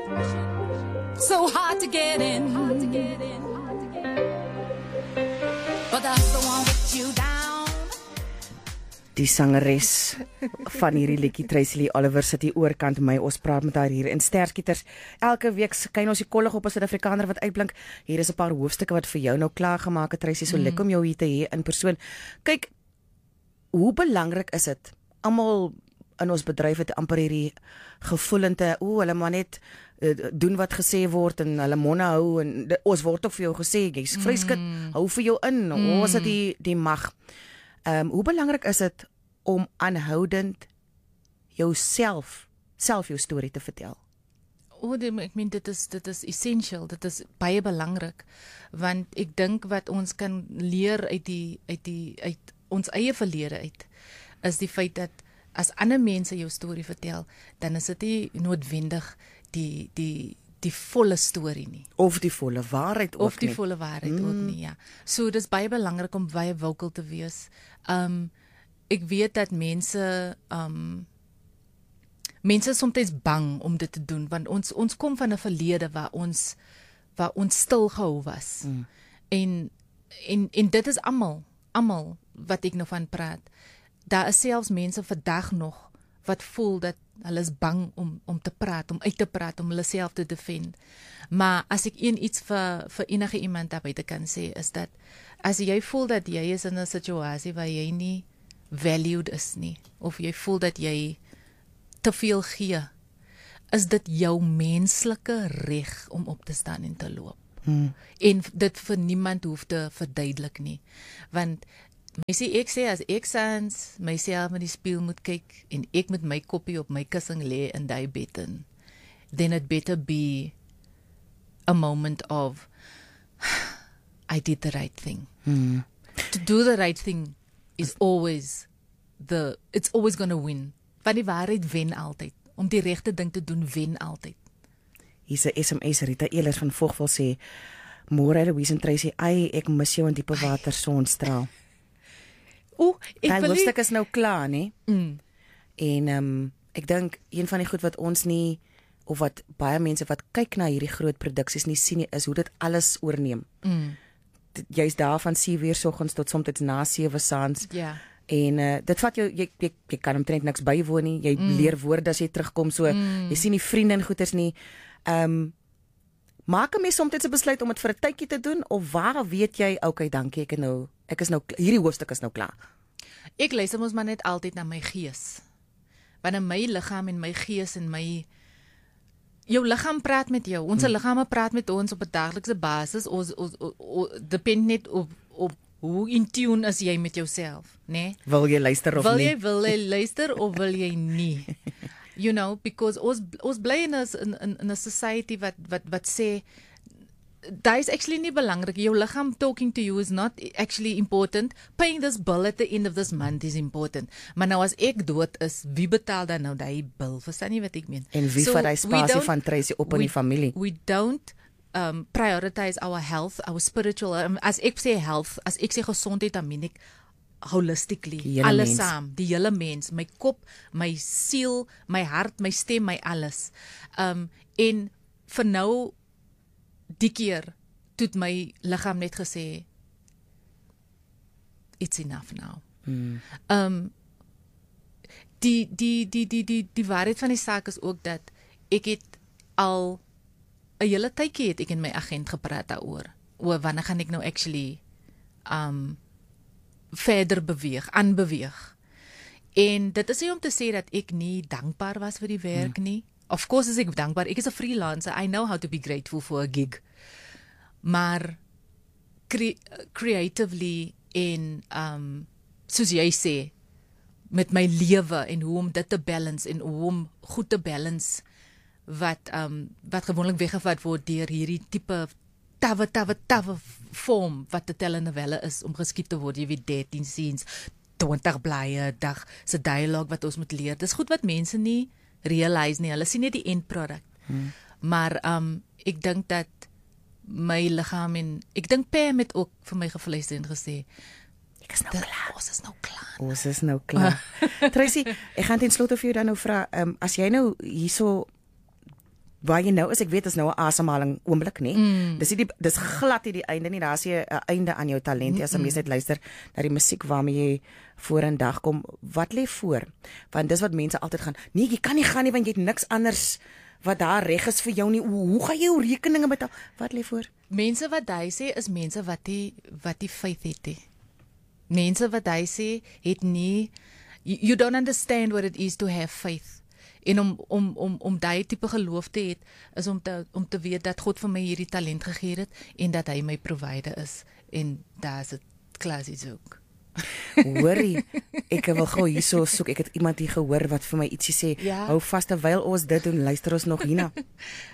So hard to get in. But the hustle won't get you down. Die sangeres van hierdie liedjie, Tracy Lee Oliver, sit hier oorkant my. Ons praat met haar hier in Sterskieters. Elke week kyk ons die kollig op 'n Suid-Afrikaner wat uitblink. Hier is 'n paar hoofstukke wat vir jou nou klaar gemaak het, Tracy, so lekker om jou hier te hê in persoon. Kyk, hoe belangrik is dit? Almal in ons bedryf het amper hierdie gevoelente, hulle maar net doen wat gesê word en hulle monde hou en ons word ook vir jou gesê, jy's vryskut, hou vir jou in, ons het die mag. Hoe belangrik is dit om aanhoudend self jou storie te vertel? Ek meen dit is essential, dit is baie belangrik, want ek dink wat ons kan leer uit ons eie verlede uit, is die feit dat as ander mense jou storie vertel, dan is dit nie noodwendig die volle storie nie. Of die volle waarheid ook nie. Of die volle waarheid ook nie, ja. So dis baie belangrik om baie vocal te wees. Ek weet dat mense is soms bang om dit te doen, want ons kom van 'n verlede waar ons stil gehou was. En dit is almal wat ek nou van praat. Daar is selfs mense vandag nog wat voel dat hulle is bang om te praat, om uit te praat, om hulle self te defend. Maar as ek iets vir enige iemand daar buite kan sê, is dat as jy voel dat jy is in 'n situasie waar jy nie valued is nie, of jy voel dat jy te veel gee, is dit jou menslike reg om op te staan en te loop. En dit vir niemand hoef te verduidelik nie. Want ek sê as ek sans myself in die spieël moet kyk en ek met my koppie op my kussing lê in die bed in, then it better be a moment of I did the right thing. To do the right thing is always it's always going to win. Want die waarheid wen altyd. Om die regte ding te doen wen altyd. Hier's 'n SMS, Rita Elers van Vog wil sê, môre Louise en Tracy, ek mis jou in diepe water sonstraal. Die hoofstuk is nou klaar, nie? En ek dink een van die goed wat ons nie, of wat baie mense wat kyk na hierdie groot produksies nie sien nie, is hoe dit alles oorneem. Jy's daar van 7:00 soggens tot soms na 7:00 saans. Ja. En dit vat jou, jy kan omtrent niks bywoon nie, jy leer woorde as jy terugkom, so jy sien nie vriende en goeders nie. Maak 'n mens soms 'n besluit om dit vir 'n tydjie te doen, of waar weet jy, okay, dankie, ek is nou hierdie hoofstuk is nou klaar. Ek luister mos maar net altyd na my gees. Want in my liggaam en my gees en jou liggaam praat met jou. Ons liggame praat met ons op 'n daaglikse basis. Ons depend net op hoe in tune is jy met jouself, né? Wil jy luister of nie? Wil jy luister of wil jy nie? You know, because ons bly in 'n society wat sê that is actually nie belangrik. Jou liggaam talking to you is not actually important. Paying this bill at the end of this month is important. Maar nou as ek dood is, wie betaal dan nou die bill? Verstaan jy wat ek meen? En wie vat die spasie van Tracy op in die familie? We don't prioritize our health, our spiritual, as ek sê health, as ek sê gesondheid, dan meen ek holistically, alles saam, die hele mens, my kop, my siel, my hart, my stem, my alles. En vir nou, die keer, het my liggaam net gesê, it's enough now. Die waarheid van die saak is ook dat ek het al 'n hele tydjie het ek en my agent gepraat daaroor, oor wanneer gaan ek nou actually verder aanbeweeg. En dit is nie om te sê dat ek nie dankbaar was vir die werk nie. Of course is ek dankbaar. Ek is 'n freelancer. I know how to be grateful for a gig. Maar creatively en soos jy sê, met my lewe en hoe om dit te balance en hoe om goed te balance wat gewoonlik weggevat word deur hierdie tipe tawe vorm wat 'n telenovelle is om geskied te word. Jy weet 13 scenes, 20 blye dag se dialoog wat ons moet leer. Dis goed wat mense nie realize nie. Hulle sien net die end product. Maar ek dink dat my liggaam en ek dink Pam het ook vir my gefluister en gesê, ons is nou klaar. Tracy, ek gaan ten slotte vir jou dan nou vra, as jy nou hierso waar jy nou is, ek weet is nou 'n asemhaling oomblik, nê? Dis glad nie die einde nie. Daar's 'n einde aan jou talent nie as 'n mens net luister na die musiek waarmee jy vorendag kom. Wat lê voor? Want dis wat mense altyd gaan. Nee, jy kan nie gaan nie want jy het niks anders wat daar reg is vir jou nie. Hoe gaan jy jou rekeninge betaal? Wat lê voor? Mense wat hy sê is mense wat die faith het nie. Mense wat hy sê het nie you don't understand what it is to have faith. En om daai tipe geloof te hê is om te weet dat God vir my hierdie talent gegee het en dat hy my provider is en daar's dit klassies ook. Hoorie, ek wil gou hierso soek. Ek het iemand hier gehoor wat vir my ietsie sê. Ja. Hou vas terwyl ons dit doen, luister ons nog hierna.